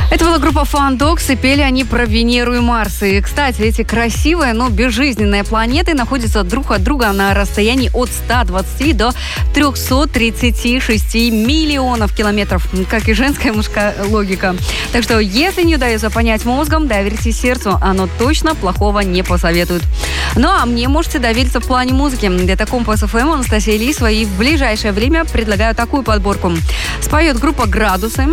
Это была группа Fun Dogs, и пели они про Венеру и Марс. И, кстати, эти красивые, но безжизненные планеты находятся друг от друга на расстоянии от 120 до 336 миллионов километров, как и женская и мужская логика. Так что, если не удается понять мозгом, доверьте сердцу, оно точно плохого не посоветует. Ну, а мне можете довериться в плане музыки. Это Компас ФМ, Анастасия Лисова, и в ближайшее время предлагаю такую подборку. Споет группа «Градусы».